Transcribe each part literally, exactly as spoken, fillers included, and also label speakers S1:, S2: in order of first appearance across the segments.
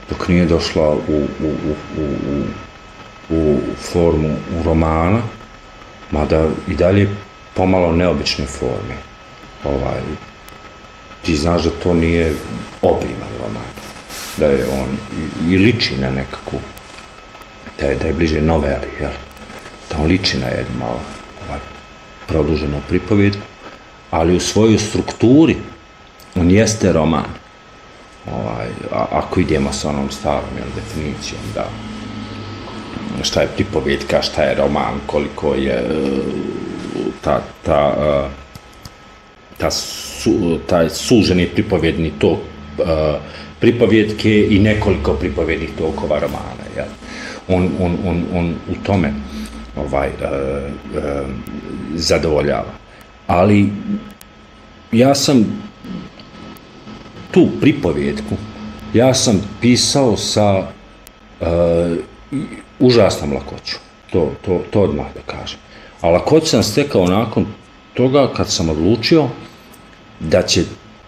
S1: dok nije došla u, u, u, u, u formu u romana, mada i dalje pomalo neobične forme. Ovaj, ti znaš da to nije obiman roman, da je on i, i liči na nekakvu, da je, da je bliže noveli, jel? Da on liči na jednu malo ovaj, produženu pripovjedku, ali u svojoj strukturi on jeste roman. Ovaj, a, ako idemo sa onom starom jel, definicijom, da šta je pripovjedka, šta je roman, koliko je ta, ta, ta su, taj suženi pripovjedni tok uh, pripovjedke i nekoliko pripovjednih tokova romana. Jel? On, on, on, on u tome ovaj, uh, uh, zadovoljava. Ali ja sam tu pripovjedku, ja sam pisao sa uh, užasnom lakoću, to, to, to odmah da kažem. A lakoću sam stekao nakon toga kad sam odlučio da će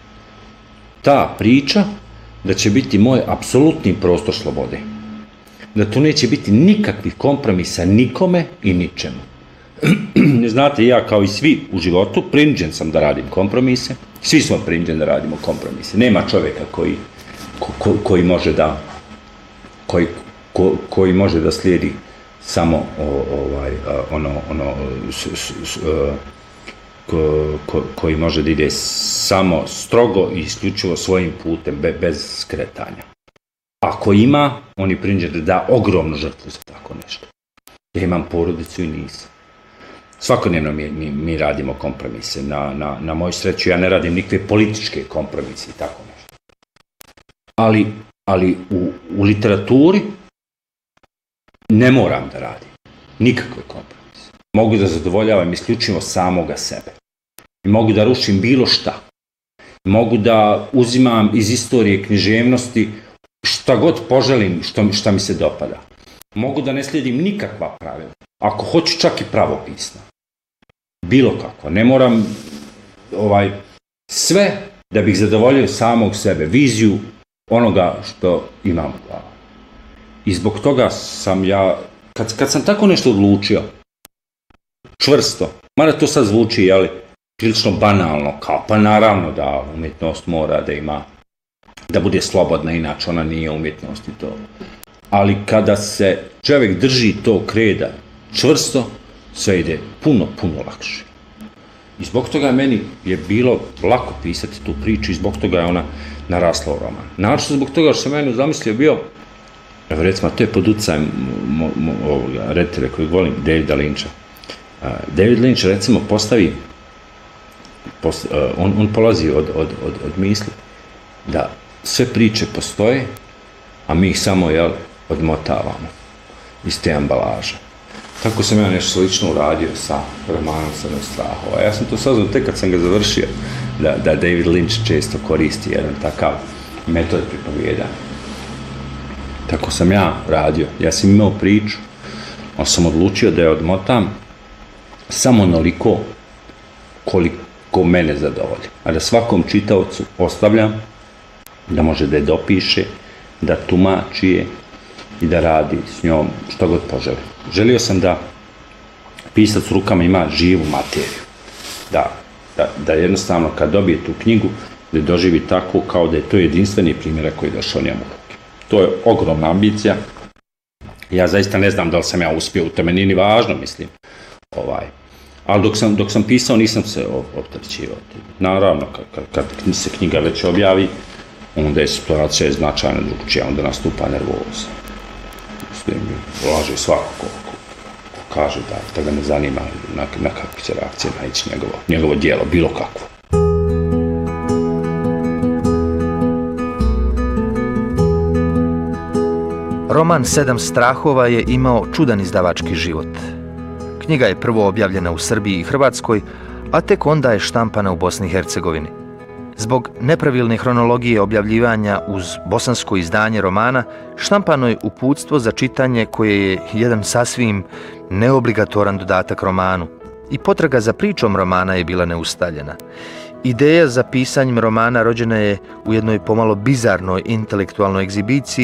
S1: ta priča, da će biti moj apsolutni prostor slobode. Da tu neće biti nikakvih kompromisa nikome i ničemu. Znate, ja kao i svi u životu, prinuđen sam da radim kompromise. Svi smo prinuđeni da radimo kompromise. Nema čovjeka koji, ko, ko, koji može da koji, ko, koji može da slijedi samo o, ovaj, ono, ono s, s, s, ko, ko, koji može da ide samo strogo i isključivo svojim putem, be, bez skretanja. Ako ima, on je prinuđen da da ogromnu žrtvu za tako nešto. Ja imam porodicu i nisam. Svakodnevno mi, mi, mi radimo kompromise. Na, na, na moju sreću ja ne radim nikakve političke kompromise i tako nešto. Ali, ali u, u literaturi ne moram da radim nikakve kompromise. Mogu da zadovoljavam isključivo samoga sebe. I mogu da rušim bilo šta. Mogu da uzimam iz istorije književnosti šta god poželim, što, šta mi se dopada. Mogu da ne slijedim nikakva pravila. Ako hoću čak i pravopisno. Bilo kako. Ne moram ovaj, sve da bih zadovoljio samog sebe. Viziju onoga što imam u glavu. I zbog toga sam ja, kad, kad sam tako nešto odlučio, čvrsto, mada to sad zvuči, jeli, prilično banalno, kao pa naravno da umjetnost mora da ima, da bude slobodna, inače ona nije umjetnost i to. Ali kada se čovjek drži tog kreda čvrsto, sve ide puno, puno lakše. I zbog toga meni je bilo lako pisati tu priču i zbog toga je ona narasla u roman. Naravno zbog toga što sam meni zamislio bio, evo recimo, to je pod utjecajem ovoga reditelja kojeg volim, Davida Lyncha. Uh, David Lynch recimo postavi, post, uh, on, on polazi od, od, od, od misli da sve priče postoje, a mi ih samo jel, odmotavamo iz te ambalaže. Tako sam ja nešto slično uradio sa romanom Sedam strahova. Ja sam to saznao tek kad sam ga završio, da, da David Lynch često koristi jedan takav metod pripovijedanja. Tako sam ja radio. Ja sam imao priču, ali sam odlučio da je odmotam samo onoliko koliko mene zadovolji. A da svakom čitaocu ostavljam da može da je dopiše, da tumači je i da radi s njom što god poželi. Želio sam da pisac rukama ima živu materiju. Da, da, da jednostavno kad dobije tu knjigu, da je doživi tako kao da je to jedinstveni primjer koji je došao njemu u ruke. To je ogromna ambicija. Ja zaista ne znam da li sam ja uspio u tome, nije ni važno, mislim. Ovaj. Ali dok sam, dok sam pisao nisam se opterećivao. Naravno, kad, kad, kad se knjiga već objavi, onda je situacija značajno drugčija, onda nastupa nervoza. Mislim, laže svako ko, ko, ko kaže da, da ga ne zanima na, na kakve će reakcije naići njegovo, njegovo djelo, bilo kakvo.
S2: Roman Sedam strahova je imao čudan izdavački život. Knjiga je prvo objavljena u Srbiji i Hrvatskoj, a tek onda je štampana u Bosni i Hercegovini. Zbog nepravilne hronologije objavljivanja uz bosansko izdanje romana, štampano je uputstvo za čitanje koje je jedan sasvim neobligatoran dodatak romanu. I potraga za pričom romana je bila neustaljena. Ideja za pisanjem romana rođena je u jednoj pomalo bizarnoj intelektualnoj egzibiciji